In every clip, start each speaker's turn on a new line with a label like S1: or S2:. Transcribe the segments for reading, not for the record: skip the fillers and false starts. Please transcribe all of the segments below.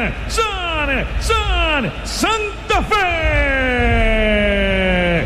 S1: Santa Fe.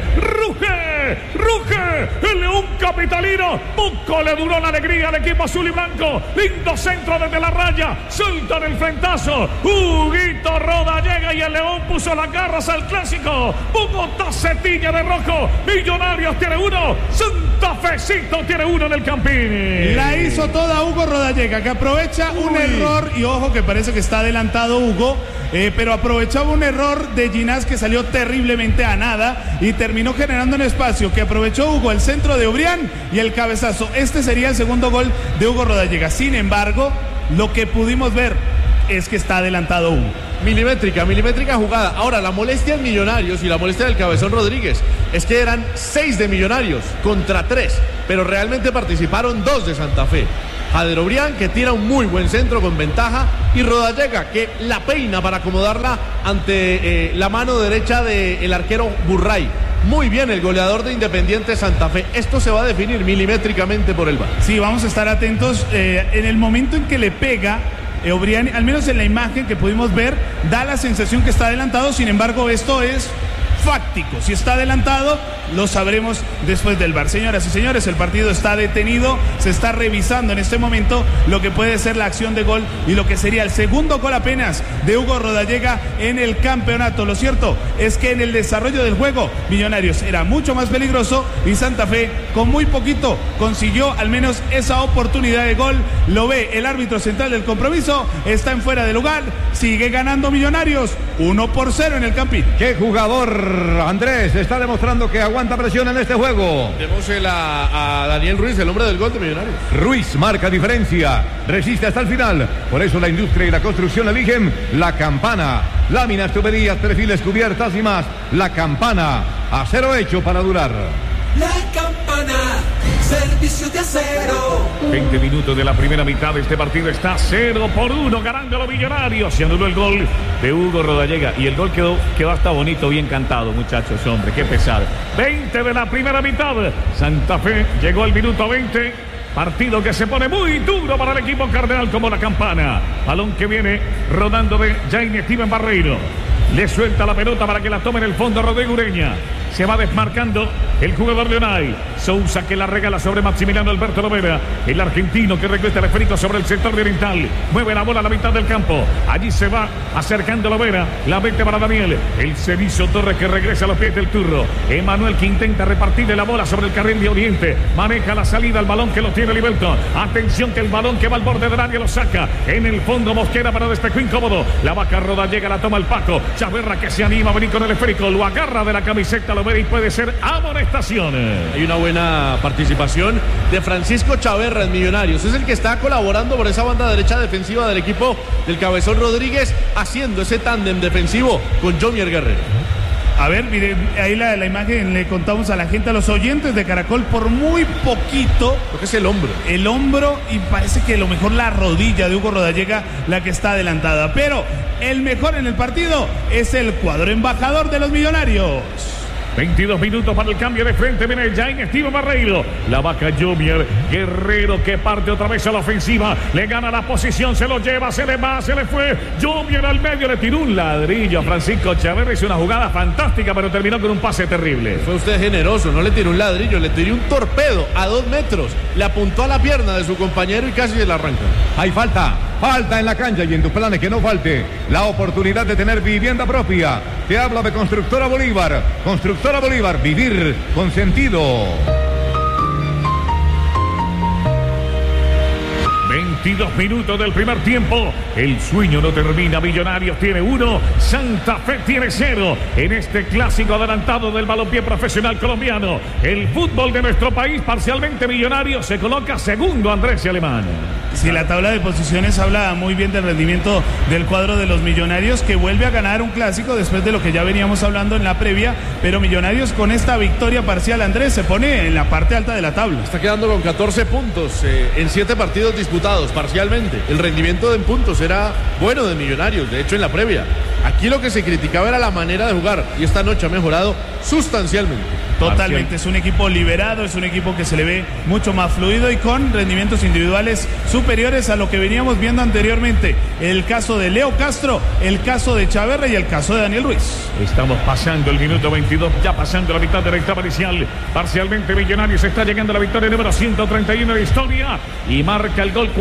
S1: Ruge el León capitalino. Poco le duró la alegría al equipo azul y blanco. Lindo centro desde la raya. Suelta en el frentazo. Huguito Roda llega y el León puso las garras al clásico. Bogotá se tiñe de rojo. Millonarios tiene uno. Santa Fecito tiene uno en el Campín.
S2: La hizo toda Hugo Rodallega, que aprovecha un error. Y ojo que parece que está adelantado Hugo. Pero aprovechaba un error de Ginás que salió terriblemente a nada y terminó generando un espacio que aprovechó Hugo, el centro de Obrián y el cabezazo. Este sería el segundo gol de Hugo Rodallega. Sin embargo, lo que pudimos ver es que está adelantado Hugo.
S3: Milimétrica jugada. Ahora, la molestia en Millonarios y la molestia del Cabezón Rodríguez es que eran 6 de Millonarios contra 3, pero realmente participaron 2 de Santa Fe. Jader Obrián, que tira un muy buen centro con ventaja, y Rodallega, que la peina para acomodarla ante la mano derecha del arquero Burray. Muy bien el goleador de Independiente Santa Fe. Esto se va a definir milimétricamente por el VAR.
S2: Sí, vamos a estar atentos. En el momento en que le pega Obrián, al menos en la imagen que pudimos ver, da la sensación que está adelantado. Sin embargo, esto es fáctico. Si está adelantado, lo sabremos después del VAR. Señoras y señores, el partido está detenido. Se está revisando en este momento lo que puede ser la acción de gol y lo que sería el segundo gol apenas de Hugo Rodallega en el campeonato. Lo cierto es que en el desarrollo del juego, Millonarios era mucho más peligroso y Santa Fe, con muy poquito, consiguió al menos esa oportunidad de gol. Lo ve el árbitro central del compromiso. Está en fuera de lugar. Sigue ganando Millonarios 1-0 en el Campín.
S4: ¡Qué jugador! Andrés está demostrando que aguanta presión en este juego.
S3: Démosela a Daniel Ruiz, el hombre del gol de Millonarios.
S4: Ruiz marca diferencia, resiste hasta el final. Por eso la industria y la construcción eligen La Campana. Láminas, tuberías, perfiles, cubiertas y más. La Campana, acero hecho para durar.
S5: La Campana, servicio de acero.
S1: 20 minutos de la primera mitad de este partido. Está 0-1 ganando los Millonarios. Se anuló el gol de Hugo Rodallega y el gol quedó hasta bonito, bien cantado, muchachos. Hombre, qué pesar. 20 de la primera mitad. Santa Fe llegó al minuto 20. Partido que se pone muy duro para el equipo cardenal como La Campana. Balón que viene rodando de Jaime Steven Barreiro. Le suelta la pelota para que la tome en el fondo Rodrigo Ureña. Se va desmarcando el jugador Leonay. Sousa que la regala sobre Maximiliano Alberto Lovera. El argentino que recuesta el esférico sobre el sector de oriental. Mueve la bola a la mitad del campo. Allí se va acercando Lovera. La mete para Daniel. El Cenizo Torres que regresa a los pies del turro. Emanuel que intenta repartirle la bola sobre el carril de oriente. Maneja la salida al balón que lo tiene Liberto. Atención que el balón que va al borde del área lo saca. En el fondo Mosquera para despejo incómodo. La vaca Rodallega la toma el Paco. Chaverra que se anima a venir con el esférico. Lo agarra de la camiseta Lovera y puede ser amonestación.
S3: Hay una buena participación de Francisco Chaverra en Millonarios. Es el que está colaborando por esa banda derecha defensiva del equipo del Cabezón Rodríguez, haciendo ese tándem defensivo con Jomier Guerrero.
S2: A ver, mire, ahí la imagen le contamos a la gente, a los oyentes de Caracol, por muy poquito.
S3: Lo que es el hombro.
S2: El hombro y parece que lo mejor la rodilla de Hugo Rodallega, la que está adelantada. Pero el mejor en el partido es el cuadro embajador de los Millonarios.
S1: 22 minutos para el cambio de frente. Viene Jaime Steven Barreiro. La vaca Jomier Guerrero que parte otra vez a la ofensiva. Le gana la posición, se lo lleva, se le va, se le fue. Jomier al medio, le tiró un ladrillo a Francisco Chaverra. Hizo una jugada fantástica, pero terminó con un pase terrible.
S3: Fue usted generoso, no le tiró un ladrillo, le tiró un torpedo a 2 metros. Le apuntó a la pierna de su compañero y casi se la arranca.
S4: Hay falta en la cancha y en tus planes que no falte la oportunidad de tener vivienda propia. Te habla de Constructora Bolívar. Constructora Bolívar, vivir con sentido.
S1: 22 minutos del primer tiempo. El sueño no termina. Millonarios tiene 1, Santa Fe tiene 0. En este clásico adelantado del balompié profesional colombiano. El fútbol de nuestro país, parcialmente Millonarios, se coloca segundo, Andrés y Alemán.
S2: Sí, la tabla de posiciones habla muy bien del rendimiento del cuadro de los Millonarios, que vuelve a ganar un clásico después de lo que ya veníamos hablando en la previa. Pero Millonarios con esta victoria parcial, Andrés, se pone en la parte alta de la tabla.
S3: Está quedando con 14 puntos en 7 partidos disputados parcialmente. El rendimiento en puntos era bueno de Millonarios, de hecho en la previa. Aquí lo que se criticaba era la manera de jugar y esta noche ha mejorado sustancialmente.
S2: Totalmente, es un equipo liberado, es un equipo que se le ve mucho más fluido y con rendimientos individuales superiores a lo que veníamos viendo anteriormente. El caso de Leo Castro, el caso de Chaverra y el caso de Daniel Ruiz.
S1: Estamos pasando el minuto 22, ya pasando la mitad de la etapa inicial. Parcialmente Millonarios está llegando a la victoria número 131 de historia y marca el gol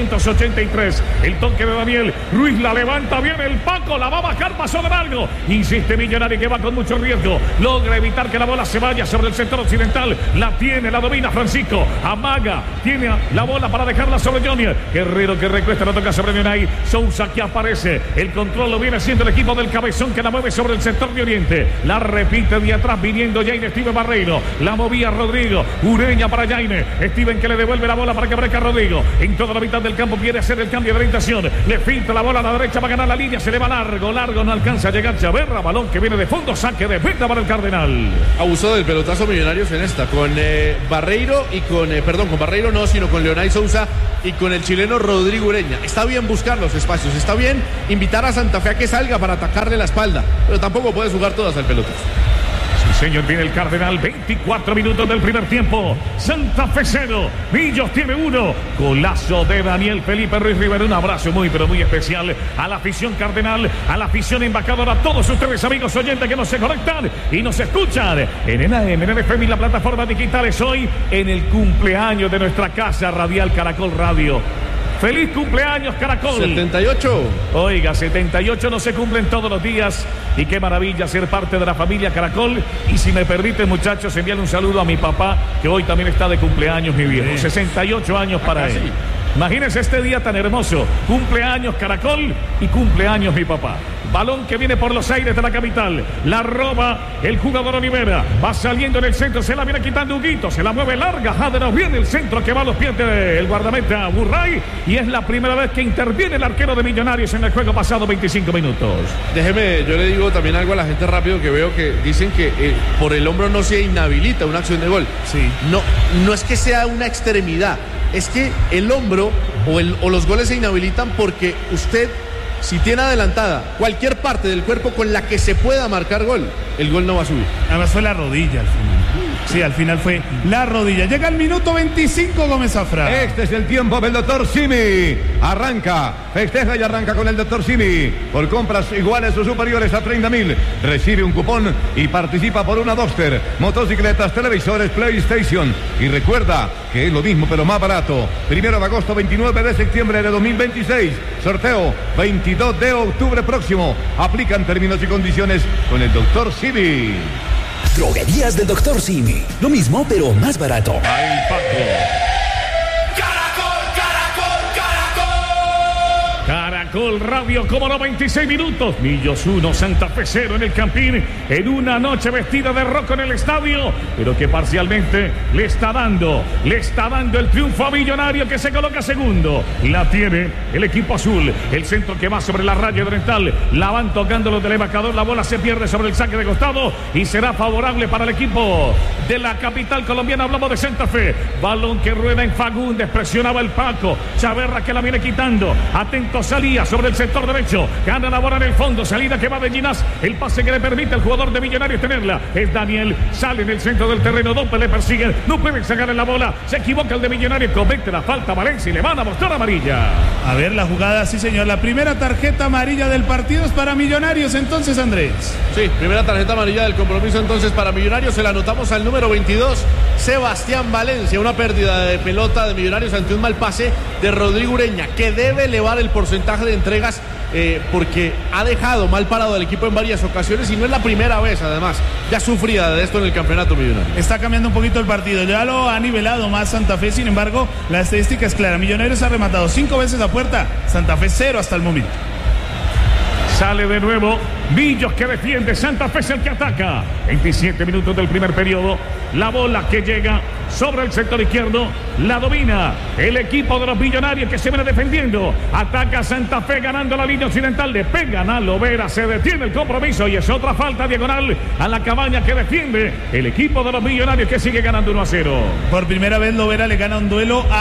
S1: 483. El toque de Daniel Ruiz, la levanta bien el Paco, la va a bajar, pasó de largo. Insiste Millonario que va con mucho riesgo. Logra evitar que la bola se vaya sobre el sector occidental. La tiene, la domina Francisco. Amaga, tiene la bola para dejarla sobre Junior. Guerrero que recuesta, la toca sobre Leonay. Sousa que aparece. El control lo viene haciendo el equipo del Cabezón que la mueve sobre el sector de Oriente. La repite de atrás viniendo Jaime Steven Barreiro. La movía Rodrigo. Ureña para Jaime. Steven que le devuelve la bola para que aparezca Rodrigo. En toda la mitad del campo quiere hacer el cambio de orientación. Le filtra la bola a la derecha para ganar la línea. Se le va largo, no alcanza a llegar Chaverra. Balón que viene de fondo. Saque de meta para el Cardenal.
S3: Abusó del pelotazo Millonarios en esta. Con Barreiro y con Barreiro no, sino con Leonay Sousa y con el chileno Rodrigo Ureña. Está bien buscar los espacios. Está bien invitar a Santa Fe a que salga para atacarle la espalda. Pero tampoco puedes jugar todas al pelotazo.
S1: Sí, señor, viene el Cardenal. 24 minutos del primer tiempo. Santa Fe 0. Millos tiene 1. Golazo de Daniel Felipe Ruiz Rivera. Un abrazo muy, pero muy especial a la afición Cardenal, a la afición embajadora, a todos ustedes, amigos oyentes que nos se conectan y nos escuchan en NAM, en FM y la plataforma digitales. Hoy en el cumpleaños de nuestra casa radial Caracol Radio. ¡Feliz cumpleaños, Caracol!
S3: 78.
S1: Oiga, 78 no se cumplen todos los días. Y qué maravilla ser parte de la familia Caracol. Y si me permiten, muchachos, enviarle un saludo a mi papá, que hoy también está de cumpleaños, mi viejo. 68 años para él. Imagínense este día tan hermoso. Cumpleaños Caracol y cumpleaños mi papá. Balón que viene por los aires de la capital. La roba el jugador Olivera. Va saliendo en el centro. Se la viene quitando Huguito. Se la mueve larga. Jaderos viene el centro que va a los pies del guardameta Burray. Y es la primera vez que interviene el arquero de Millonarios en el juego pasado 25 minutos.
S3: Déjeme, yo le digo también algo a la gente rápido que veo que dicen que por el hombro no se inhabilita una acción de gol.
S2: Sí.
S3: No es que sea una extremidad. Es que el hombro o los goles se inhabilitan porque usted, si tiene adelantada cualquier parte del cuerpo con la que se pueda marcar gol, el gol no va a subir.
S2: Además fue la rodilla al final. Sí, al final fue la rodilla. Llega el minuto 25, Gómez Zafra.
S4: Este es el tiempo del doctor Simi. Arranca, festeja y arranca con el doctor Simi. Por compras iguales o superiores a 30.000, recibe un cupón y participa por una Duster, motocicletas, televisores, PlayStation. Y recuerda que es lo mismo pero más barato. 1 de agosto, 29 de septiembre de 2026. Sorteo 22 de octubre próximo. Aplican términos y condiciones con el doctor Simi.
S6: Droguerías del Dr. Simi. Lo mismo, pero más barato.
S1: Ahí, Paco. Caracol Radio, como no, 26 minutos. Millos 1, Santa Fe 0 en el Campín. En una noche vestida de rojo en el estadio, pero que parcialmente le está dando el triunfo a Millonario, que se coloca segundo. La tiene el equipo azul. El centro que va sobre la raya oriental. La van tocando los del embajador. La bola se pierde sobre el saque de costado y será favorable para el equipo de la capital colombiana. Hablamos de Santa Fe. Balón que rueda en Fagundes. Presionaba el Paco. Chaverra que la viene quitando. Atento, salía sobre el sector derecho. Gana la bola en el fondo. Salida que va de Ginás. El pase que le permite al jugador de Millonarios tenerla es Daniel. Sale en el centro del terreno. Dope le persiguen. No pueden sacarle la bola. Se equivoca el de Millonarios. Comete la falta Valencia y le van a mostrar amarilla.
S2: A ver la jugada, sí señor. La primera tarjeta amarilla del partido es para Millonarios entonces, Andrés.
S3: Sí, primera tarjeta amarilla del compromiso entonces para Millonarios. Se la anotamos al número 22, Sebastián Valencia. Una pérdida de pelota de Millonarios ante un mal pase de Rodrigo Ureña, que debe elevar el porcentaje de entregas porque ha dejado mal parado al equipo en varias ocasiones y no es la primera vez, además. Ya sufría de esto en el campeonato millonario.
S2: Está cambiando un poquito el partido, ya lo ha nivelado más Santa Fe. Sin embargo, la estadística es clara. Millonarios ha rematado 5 veces a puerta, Santa Fe 0 hasta el momento.
S1: Sale de nuevo Millos, que defiende. Santa Fe es el que ataca. 27 minutos del primer periodo. La bola que llega sobre el sector izquierdo la domina el equipo de los Millonarios, que se viene defendiendo. Ataca Santa Fe ganando la línea occidental. Le pegan a Lovera. Se detiene el compromiso y es otra falta diagonal a la cabaña que defiende el equipo de los Millonarios, que sigue ganando 1-0.
S2: Por primera vez Lovera le gana un duelo a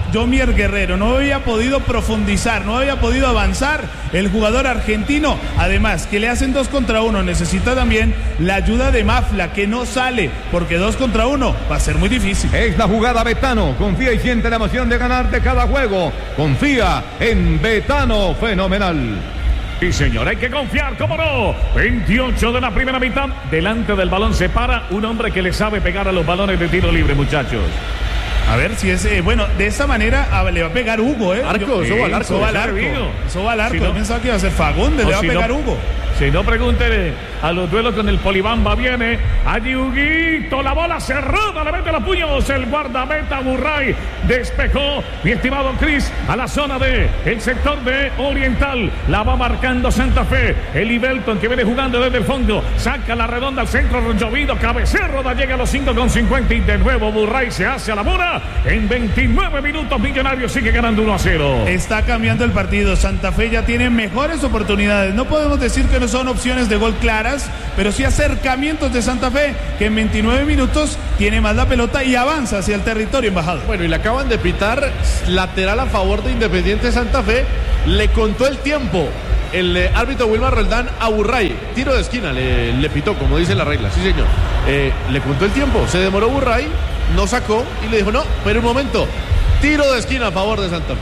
S2: Jomier Guerrero, no había podido profundizar, no había podido avanzar el jugador argentino. Además, que le hacen 2 contra 1, necesita también la ayuda de Mafla, que no sale, porque 2 contra 1 va a ser muy difícil.
S4: Es la jugada Betano. Confía y siente la emoción de ganar de cada juego. Confía en Betano. Fenomenal.
S1: Sí, señor, hay que confiar, ¿cómo no? 28 de la primera mitad. Delante del balón se para un hombre que le sabe pegar a los balones de tiro libre, muchachos.
S2: A ver si es, bueno, de esa manera le va a pegar Hugo, ¿eh?
S3: Arco, eso va al arco.
S2: Eso va al arco. Eso va al arco.
S1: Si no,
S2: yo pensaba que iba a ser Fagundes, le va a pegar Hugo.
S1: Si no, pregúntele a los duelos con el Polibamba. Viene allí Huguito, la bola cerrada, le mete los puños el guardameta Burray, despejó, mi estimado Cris, a la zona de el sector de Oriental, la va marcando Santa Fe, el Ibelton que viene jugando desde el fondo, saca la redonda al centro, llovido, cabecea, Roda llega a los 5,50 y de nuevo Burray se hace a la mora, en 29 minutos Millonarios sigue ganando 1-0.
S2: Está cambiando el partido, Santa Fe ya tiene mejores oportunidades, no podemos decir que no son opciones de gol claras, pero sí acercamientos de Santa Fe, que en 29 minutos tiene más la pelota y avanza hacia el territorio embajador.
S3: Bueno, y le acaban de pitar lateral a favor de Independiente Santa Fe, le contó el tiempo el árbitro Wilmar Roldán a Burray, tiro de esquina, le pitó, como dice la regla, sí señor, le contó el tiempo, se demoró Burray, no sacó y le dijo, no, pero un momento, tiro de esquina a favor de Santa Fe.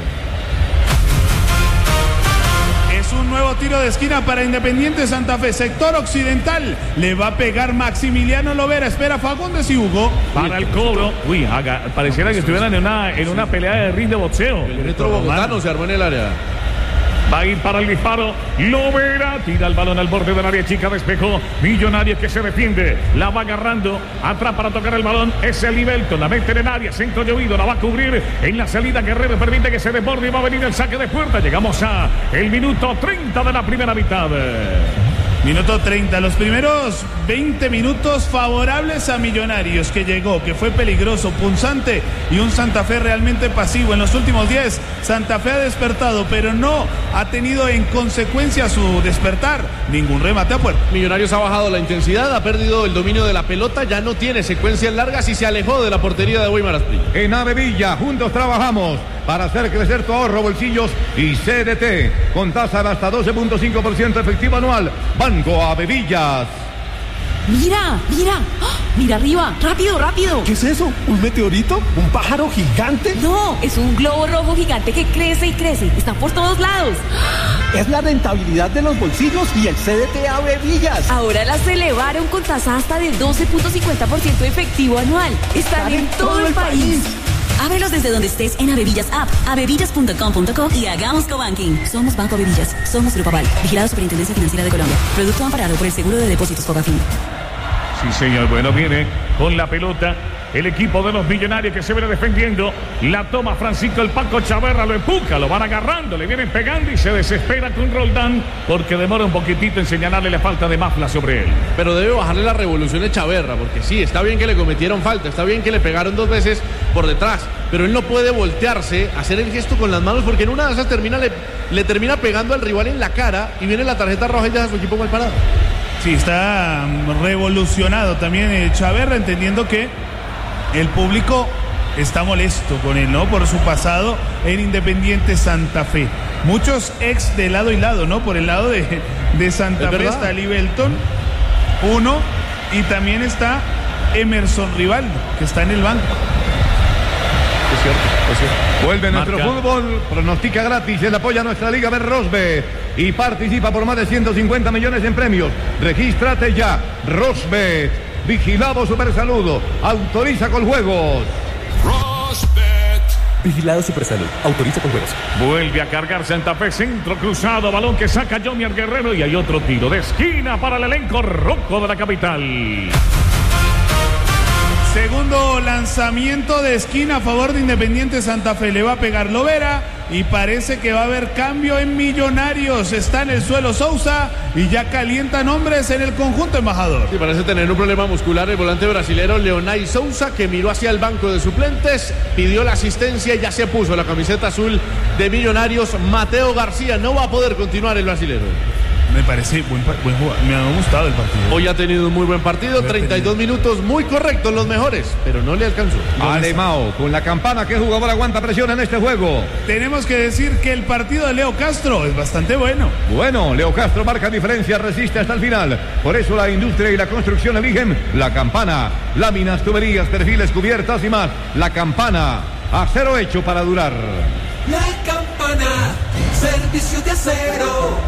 S2: Es un nuevo tiro de esquina para Independiente Santa Fe, sector occidental, le va a pegar Maximiliano Lovera, espera Fagundes y Hugo.
S1: Para el cobro, pareciera que estuvieran en una pelea de ring de boxeo.
S3: El retro bogotano se armó en el área.
S1: Va a ir para el disparo, Lovera tira el balón al borde del área chica, despejó, Millonarios que se defiende, la va agarrando, atrás para tocar el balón, es el Ibelton, la mete en el área, centro llovido, la va a cubrir, en la salida Guerrero permite que se desborde y va a venir el saque de puerta, llegamos a el minuto 30 de la primera mitad.
S2: Minuto 30, los primeros 20 minutos favorables a Millonarios, que llegó, que fue peligroso, punzante y un Santa Fe realmente pasivo. En los últimos 10, Santa Fe ha despertado, pero no ha tenido en consecuencia su despertar ningún remate a puerta.
S3: Millonarios ha bajado la intensidad, ha perdido el dominio de la pelota, ya no tiene secuencias largas y se alejó de la portería de Weimar Asprilla.
S4: En Avevilla, juntos trabajamos para hacer crecer tu ahorro, bolsillos y CDT, con tasa de hasta 12.5% efectivo anual. Banco Avevillas.
S7: Mira, mira, ¡oh! Mira arriba, rápido, rápido.
S6: ¿Qué es eso? ¿Un meteorito? ¿Un pájaro gigante?
S7: No, es un globo rojo gigante que crece y crece, está por todos lados.
S6: Es la rentabilidad de los bolsillos y el CDT Avevillas.
S7: Ahora las elevaron con tasa hasta de 12.50% efectivo anual. Están en todo el país. Ábrelos desde donde estés en Avevillas App, avevillas.com.co y hagamos cobanking. Somos Banco Avevillas, somos Grupo Aval, vigilado Superintendencia Financiera de Colombia. Producto amparado por el Seguro de Depósitos Fogafín.
S1: Sí, señor, bueno, viene con la pelota el equipo de los Millonarios que se viene defendiendo, la toma Francisco el Paco Chaverra, lo empuja, lo van agarrando, le vienen pegando y se desespera con Roldán porque demora un poquitito en señalarle la falta de Mafla sobre él.
S3: Pero debe bajarle la revolución de Chaverra, porque sí, está bien que le cometieron falta, está bien que le pegaron 2 veces por detrás, pero él no puede voltearse, hacer el gesto con las manos, porque en una de esas le termina pegando al rival en la cara y viene la tarjeta roja y deja a su equipo mal parado.
S2: Sí, está revolucionado también Chaverra, entendiendo que el público está molesto con él, ¿no? Por su pasado en Independiente Santa Fe. Muchos ex de lado y lado, ¿no? Por el lado de Santa Fe está Libelton, uno, y también está Emerson Rivaldo, que está en el banco.
S3: Es cierto, es cierto.
S4: Vuelve nuestro fútbol, pronostica gratis, él apoya a nuestra liga Rosbet y participa por más de 150 millones en premios. Regístrate ya, Rosbet. Vigilado Supersalud, autoriza con juegos.
S6: Rosbet. Vigilado Supersalud, autoriza con juegos.
S1: Vuelve a cargar Santa Fe, centro cruzado, balón que saca Jomier Guerrero y hay otro tiro de esquina para el elenco rojo de la capital.
S2: Segundo lanzamiento de esquina a favor de Independiente Santa Fe. Le va a pegar Lovera y parece que va a haber cambio en Millonarios. Está en el suelo Sousa y ya calientan hombres en el conjunto embajador.
S3: Sí, parece tener un problema muscular el volante brasilero Leonay Sousa, que miró hacia el banco de suplentes, pidió la asistencia y ya se puso la camiseta azul de Millonarios. Mateo García no va a poder continuar el brasilero.
S2: Me parece buen jugador. Me ha gustado el partido.
S3: Hoy ha tenido un muy buen partido, 32 minutos muy correctos, los mejores, pero no le alcanzó.
S4: Alemão, con la campana, ¿qué jugador aguanta presión en este juego?
S2: Tenemos que decir que el partido de Leo Castro es bastante bueno.
S4: Bueno, Leo Castro marca diferencia, resiste hasta el final. Por eso la industria y la construcción eligen la campana. Láminas, tuberías, perfiles, cubiertas y más. La campana, acero hecho para durar.
S5: La Campana, servicio de acero.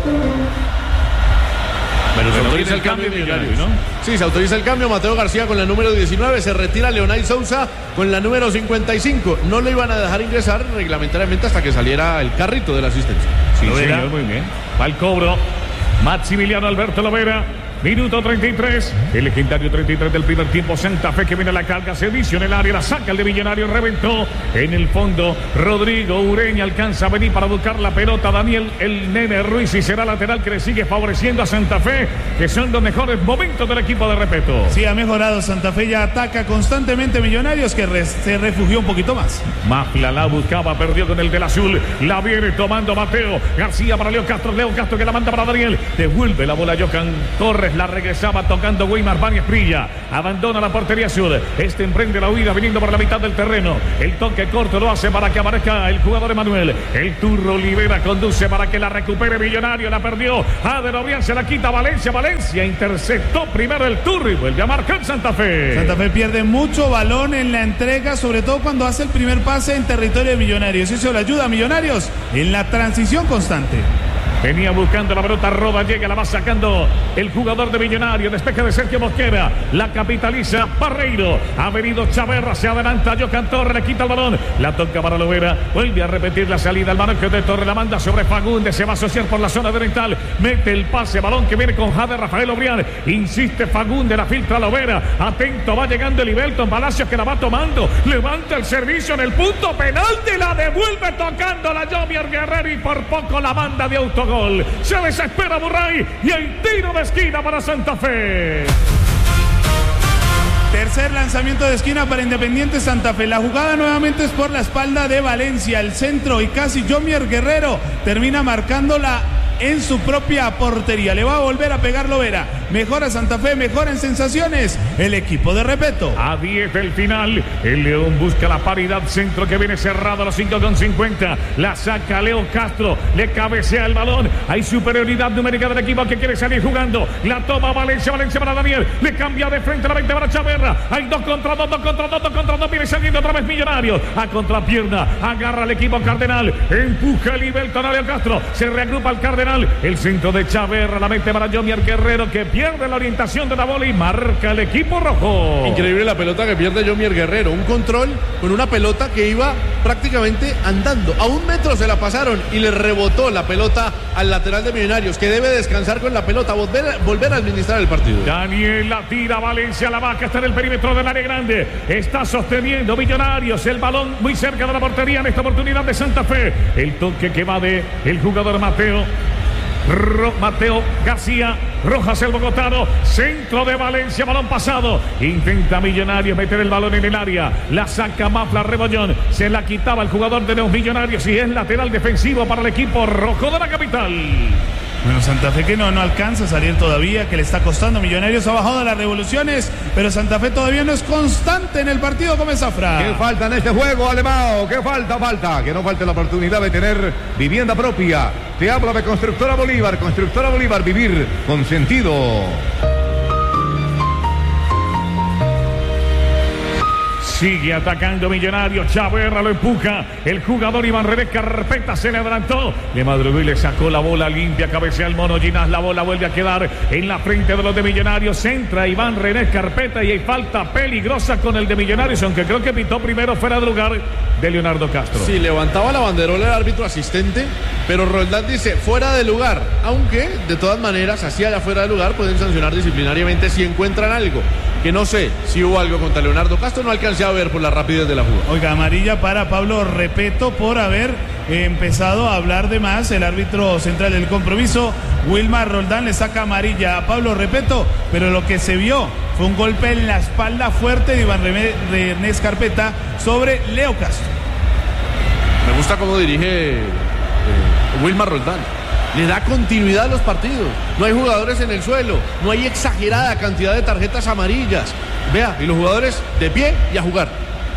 S3: Pero se
S1: Bueno,
S3: autoriza
S1: viene
S3: el cambio de Millonarios,
S1: ¿no?
S3: Sí, se autoriza el cambio. Mateo García con la número 19. Se retira Leonay Sousa con la número 55. No lo iban a dejar ingresar reglamentariamente hasta que saliera el carrito de la asistencia.
S1: Sí,
S2: Lovera.
S1: señor, muy bien. Va el cobro. Maximiliano Alberto Lovera. Minuto 33, el legendario 33 del primer tiempo. Santa Fe que viene a la carga, servicio en el área, la saca el de Millonario, reventó en el fondo. Rodrigo Ureña alcanza a venir para buscar la pelota. Daniel el Nene Ruiz y será lateral que le sigue favoreciendo a Santa Fe, que son los mejores momentos del equipo de Repeto.
S2: Sí, ha mejorado. Santa Fe ya ataca constantemente Millonarios, que se refugió un poquito más.
S1: Mafla la buscaba, perdió con el del azul. La viene tomando Mateo García para Leo Castro. Leo Castro que la manda para Daniel. Devuelve la bola a Johan Torres. La regresaba tocando Weimar Báñez Prilla. Abandona la portería sur. Este emprende la huida viniendo por la mitad del terreno. El toque corto lo hace para que aparezca el jugador Emanuel. El Turro Olivera conduce para que la recupere Millonario. La perdió. Aderobian se la quita Valencia. Valencia interceptó primero el Turro y vuelve a marcar Santa Fe.
S2: Santa Fe pierde mucho balón en la entrega, sobre todo cuando hace el primer pase en territorio de Millonarios. Eso le ayuda a Millonarios en la transición constante.
S1: Venía buscando la pelota, Roda llega, la va sacando el jugador de Millonario, despeje de Sergio Mosquera, la capitaliza Barreiro, ha venido Chaverra, se adelanta Johan Torres, le quita el balón, la toca para Lovera, vuelve a repetir la salida, el balón que de Torres la manda sobre Fagundes, se va a asociar por la zona oriental, mete el pase, balón que viene con Jade Rafael Obrián, insiste Fagundes, la filtra Lovera, atento, va llegando el Ibelton Palacios que la va tomando, levanta el servicio en el punto penal, la devuelve tocando la Jomier Guerrero y por poco la banda de autogol. Se desespera Burray y el tiro de esquina para Santa Fe.
S2: Tercer lanzamiento de esquina para Independiente Santa Fe. La jugada nuevamente es por la espalda de Valencia. El centro y casi Jomier Guerrero termina marcándola en su propia portería. Le va a volver a pegar Lovera. Mejora Santa Fe, mejora en sensaciones el equipo de Repeto.
S1: A 10 del final, el León busca la paridad, centro que viene cerrado a los 5,50. La saca Leo Castro, le cabecea el balón. Hay superioridad numérica del equipo que quiere salir jugando. La toma Valencia, Valencia para Daniel. Le cambia de frente a la 20 para Chaverra. Hay 2 contra 2. Viene saliendo otra vez Millonarios. A contrapierna, agarra el equipo Cardenal. Empuja el Ibelton a Leo Castro. Se reagrupa el Cardenal. El centro de Chaverra, la mete para Jomier Guerrero que pierde la orientación de la bola y marca el equipo rojo.
S3: Increíble la pelota que pierde Jomier Guerrero. Un control con una pelota que iba prácticamente andando. A 1 metro se la pasaron y le rebotó la pelota al lateral de Millonarios, que debe descansar con la pelota, volver a administrar el partido.
S1: Daniel la tira, Valencia la vaca, está en el perímetro del área grande. Está sosteniendo Millonarios el balón muy cerca de la portería en esta oportunidad de Santa Fe. El toque que va de el jugador Mateo García Rojas, el bogotano, centro de Valencia, balón pasado, intenta Millonarios meter el balón en el área, la saca Mafla Rebollón, se la quitaba el jugador de los Millonarios y es lateral defensivo para el equipo rojo de la capital.
S2: Bueno, Santa Fe que no alcanza a salir todavía, que le está costando. Millonarios ha bajado de las revoluciones, pero Santa Fe todavía no es constante en el partido como Zafra.
S4: ¿Qué falta en este juego, Alemão? ¿Qué falta? Que no falte la oportunidad de tener vivienda propia. Te hablo de Constructora Bolívar, vivir con sentido.
S1: Sigue atacando Millonarios, Chaverra lo empuja, el jugador Iván René Carpeta se le adelantó, le madrugó y le sacó la bola limpia, cabecea el mono Ginás, la bola vuelve a quedar en la frente de los de Millonarios, entra Iván René Carpeta y hay falta peligrosa con el de Millonarios, aunque creo que pitó primero fuera de lugar de Leonardo Castro.
S3: Sí, levantaba la banderola el árbitro asistente, pero Roldán dice fuera de lugar, aunque de todas maneras, así allá fuera de lugar, pueden sancionar disciplinariamente si encuentran algo, que no sé si hubo algo contra Leonardo Castro, no alcancé a ver por la rapidez de la jugada.
S2: Oiga, amarilla para Pablo Repeto por haber empezado a hablar de más. El árbitro central del compromiso, Wilmar Roldán, le saca amarilla a Pablo Repeto, pero lo que se vio fue un golpe en la espalda fuerte de Iván René Carpeta sobre Leo Castro.
S3: Me gusta cómo dirige Wilmar Roldán. le da continuidad a los partidos. No hay jugadores en el suelo, no hay exagerada cantidad de tarjetas amarillas. Vea, y los jugadores de pie y a jugar.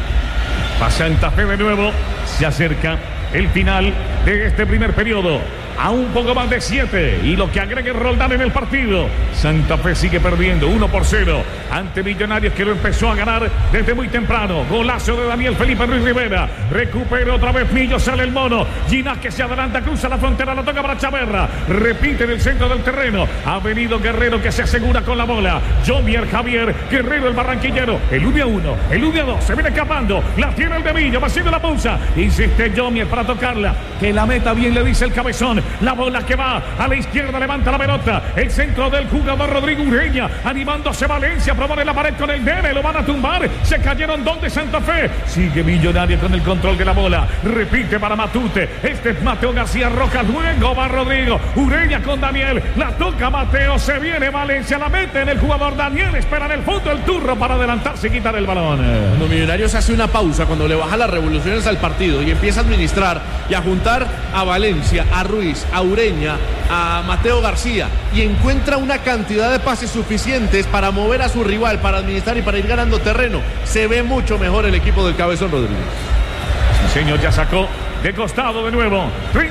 S1: Para Santa Fe de nuevo, se acerca el final de este primer periodo. A un poco más de 7 y lo que agregue Roldán en el partido. Santa Fe sigue perdiendo 1-0 ante Millonarios, que lo empezó a ganar desde muy temprano. Golazo de Daniel Felipe Ruiz Rivera. Recupera otra vez Millo, sale el mono. Ginás que se adelanta, cruza la frontera, la toca para Chaverra. Repite en el centro del terreno. Ha venido Guerrero, que se asegura con la bola. Jomier Javier Guerrero, el barranquillero. El 1-1, el 1-2, se viene escapando. La tiene el de Millo, va haciendo la pausa. Insiste Jomier para tocarla. Que la meta bien, le dice el cabezón. La bola que va a la izquierda, levanta la pelota. El centro del jugador Rodrigo Ureña. Animándose Valencia, propone la pared con el nene. Lo van a tumbar. Se cayeron dos de Santa Fe. Sigue Millonario con el control de la bola. Repite para Matute. Este es Mateo García Rojas. Luego va Rodrigo Ureña con Daniel. La toca Mateo. Se viene Valencia. La mete en el jugador Daniel. Espera en el fondo el turro para adelantarse y quitar el balón.
S3: Cuando Millonarios hace una pausa, cuando le baja las revoluciones al partido y empieza a administrar y a juntar a Valencia, a Ruiz, a Ureña, a Mateo García, y encuentra una cantidad de pases suficientes para mover a su rival, para administrar y para ir ganando terreno, se ve mucho mejor el equipo del Cabezón Rodríguez.
S1: Sí, señor, ya sacó de costado de nuevo.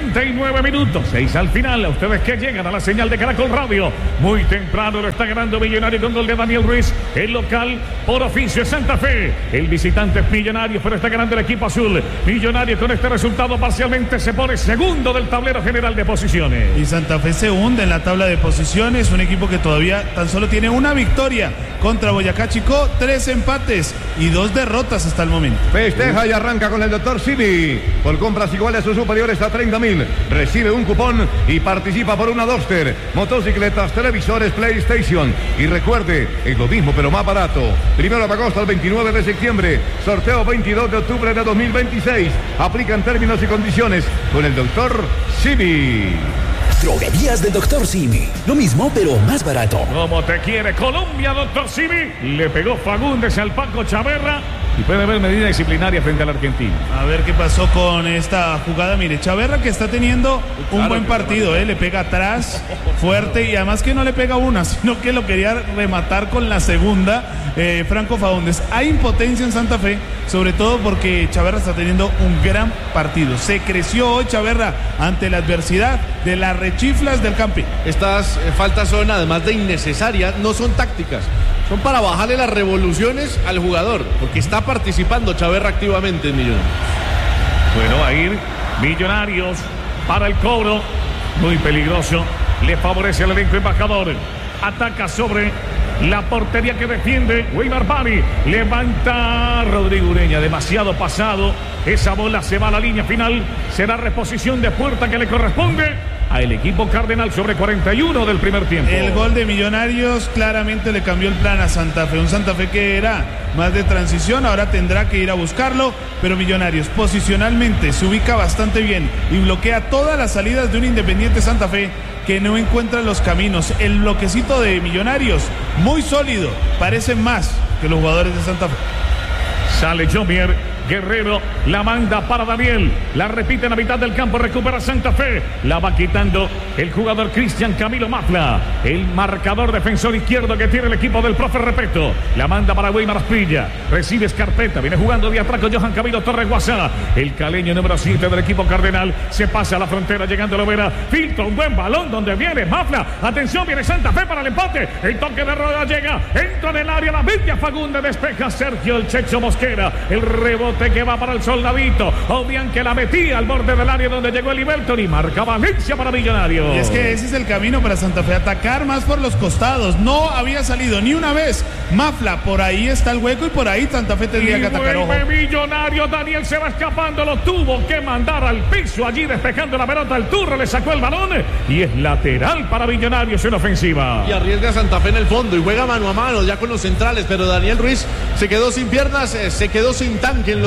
S1: 39 minutos, 6 al final. A ustedes que llegan a la señal de Caracol Radio. Muy temprano lo está ganando Millonario con gol de Daniel Ruiz. El local por oficio es Santa Fe. El visitante es Millonario, pero está ganando el equipo azul. Millonario con este resultado parcialmente se pone segundo del tablero general de posiciones.
S2: Y Santa Fe se hunde en la tabla de posiciones. Un equipo que todavía tan solo tiene una victoria contra Boyacá Chicó, 3 empates y 2 derrotas hasta el momento.
S4: Festeja y arranca con el Dr. Simi. Por compras iguales o superiores a 30.000. Recibe un cupón y participa por una Duster, motocicletas, televisores, PlayStation. Y recuerde, es lo mismo pero más barato. 1 de agosto al 29 de septiembre. Sorteo 22 de octubre de 2026. Aplican términos y condiciones con el Dr. Simi.
S8: Droguerías del Dr. Simi. Lo mismo, pero más barato.
S1: Como te quiere Colombia, Dr. Simi. Le pegó Fagundes al Paco Chaverra. Y puede haber medida disciplinaria frente al argentino.
S2: A ver qué pasó con esta jugada. Mire, Chaverra que está teniendo un buen partido, le pega atrás fuerte y además que no le pega una, sino que lo quería rematar con la segunda. Franco Fagundes. Hay impotencia en Santa Fe, sobre todo porque Chaverra está teniendo un gran partido. Se creció hoy Chaverra ante la adversidad de las rechiflas del Campín.
S3: Estas faltas son, además de innecesarias, no son tácticas. Son para bajarle las revoluciones al jugador, porque está participando Chaverra activamente en Millonarios.
S1: Bueno, a ir Millonarios para el cobro. Muy peligroso. Le favorece al elenco embajador. Ataca sobre la portería que defiende Weimar Bani. Levanta Rodrigo Ureña. Demasiado pasado. Esa bola se va a la línea final. Será reposición de puerta que le corresponde al equipo cardenal sobre 41 del primer tiempo.
S2: El gol de Millonarios claramente le cambió el plan a Santa Fe. Un Santa Fe que era más de transición, ahora tendrá que ir a buscarlo, pero Millonarios posicionalmente se ubica bastante bien y bloquea todas las salidas de un Independiente Santa Fe que no encuentra los caminos. El bloquecito de Millonarios, muy sólido, parece más que los jugadores de Santa Fe.
S1: Sale Jomier. Guerrero la manda para Daniel. La repite en la mitad del campo. Recupera Santa Fe. La va quitando el jugador Cristian Camilo Mafla. El marcador defensor izquierdo que tiene el equipo del profe Repeto. La manda para Weimar Asprilla. Recibe Escarpeta. Viene jugando de atrás con Johan Camilo Torres Guasá. El caleño número 7 del equipo cardenal. Se pasa a la frontera llegando a Lovera. Filtra un buen balón donde viene Mafla. Atención, viene Santa Fe para el empate. El toque de Roda llega. Entra en el área. La media Fagundes. Despeja Sergio el Checho Mosquera. El rebote que va para el Soldadito. Obvian que la metía al borde del área donde llegó el Liberton y marca Valencia para Millonarios.
S2: Y es que ese es el camino para Santa Fe, atacar más por los costados. No había salido ni una vez Mafla, por ahí está el hueco y por ahí Santa Fe tendría que atacar.
S1: Vuelve Millonarios, Daniel se va escapando, lo tuvo que mandar al piso, allí despejando la pelota al turro, le sacó el balón y es lateral para Millonarios en ofensiva.
S3: Y arriesga a Santa Fe en el fondo y juega mano a mano ya con los centrales, pero Daniel Ruiz se quedó sin piernas, se quedó sin tanque en los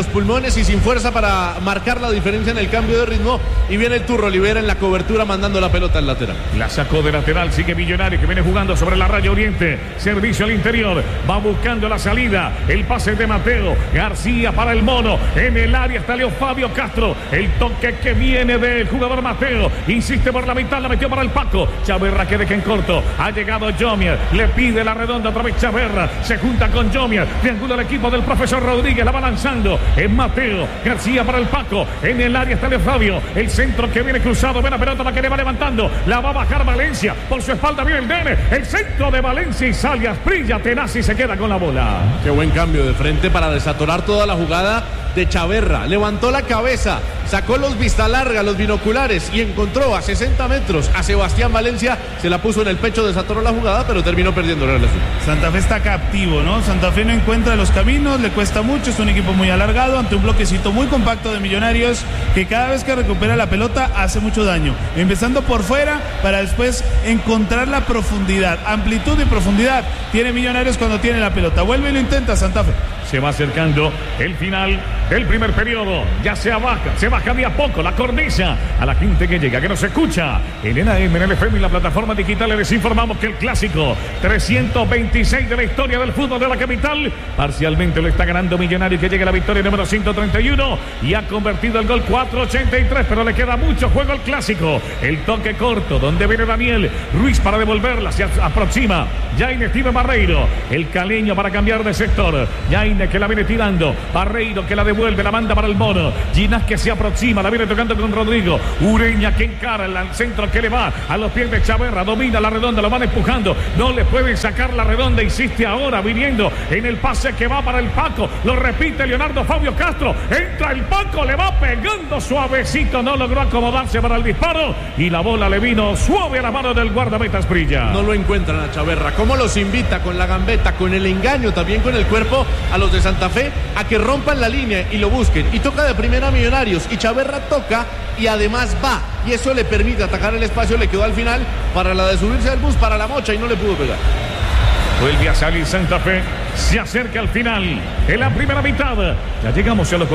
S3: los pulmones y sin fuerza para marcar la diferencia en el cambio de ritmo. Y viene el Turro Olivera en la cobertura mandando la pelota al lateral.
S1: La sacó de lateral, sigue Millonarios que viene jugando sobre la raya oriente. Servicio al interior, va buscando la salida. El pase de Mateo García para el mono. En el área está Leo Fabio Castro. El toque que viene del jugador Mateo. Insiste por la mitad, la metió para el Paco. Chaverra que deja en corto. Ha llegado Jomier, le pide la redonda otra vez Chaverra. Se junta con Jomier. Triangula el equipo del profesor Rodríguez. La va lanzando. Es Mateo García para el Paco. En el área está Leo Fabio. El centro que viene cruzado. Buena pelota la que le va levantando. La va a bajar Valencia. Por su espalda viene el Dene. El centro de Valencia y sale Asprilla. Tenaz y se queda con la bola.
S3: Qué buen cambio de frente para desatorar toda la jugada de Chaverra. Levantó la cabeza, sacó los vista larga, los binoculares y encontró a 60 metros a Sebastián Valencia. Se la puso en el pecho, desatoró la jugada, pero terminó perdiendo la relación.
S2: Santa Fe está captivo, ¿no? Santa Fe no encuentra los caminos, le cuesta mucho, es un equipo muy alargado ante un bloquecito muy compacto de Millonarios que cada vez que recupera la pelota hace mucho daño. Empezando por fuera para después encontrar la profundidad, amplitud y profundidad. Tiene Millonarios cuando tiene la pelota. Vuelve y lo intenta Santa Fe.
S1: Se va acercando el final del primer periodo. Ya se baja de a poco la cornisa a la gente que llega, que nos escucha en AM, en el FM y la plataforma digital. Les informamos que el clásico 326 de la historia del fútbol de la capital parcialmente lo está ganando Millonarios, que llega a la victoria número 131 y ha convertido el gol 483, pero le queda mucho juego al clásico. El toque corto donde viene Daniel Ruiz para devolverla, se aproxima Jaime Steven Barreiro, el caleño para cambiar de sector. Jaime que la viene tirando, Barreiro que la devuelve, la manda para el mono. Ginás que se aproxima, la viene tocando con Rodrigo. Ureña que encara el centro que le va a los pies de Chaverra, domina la redonda, lo van empujando, no le pueden sacar la redonda, insiste ahora viniendo en el pase que va para el Paco, lo repite Leonardo Fabio Castro, entra el Paco, le va pegando suavecito, no logró acomodarse para el disparo y la bola le vino suave a la mano del guardameta Asprilla.
S3: No lo encuentran a Chaverra, cómo los invita con la gambeta, con el engaño, también con el cuerpo a los de Santa Fe a que rompan la línea y lo busquen, y toca de primera Millonarios y Chaverra toca y además va, y eso le permite atacar el espacio. Le quedó al final para la de subirse al bus para la mocha y no le pudo pegar.
S1: Vuelve a salir Santa Fe, se acerca al final en la primera mitad, ya llegamos a los